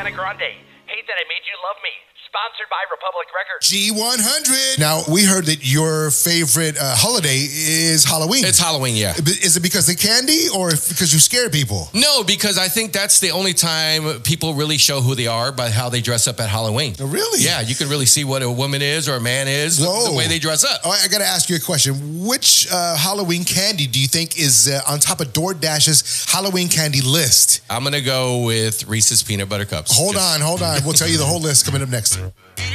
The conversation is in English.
Ariana Grande. Hate That I Made You Love Me. Sponsored by Republic Records. G100. Now, we heard that your favorite holiday is Halloween. It's Halloween, yeah. Is it because of the candy or because you scare people? No, because I think that's the only time people really show who they are by how they dress up at Halloween. Oh, really? Yeah, you can really see what a woman is or a man is the way they dress up. Oh, I got to ask you a question. Which Halloween candy do you think is on top of DoorDash's Halloween candy list? I'm going to go with Reese's Peanut Butter Cups. Hold on. We'll tell you the whole list coming up next.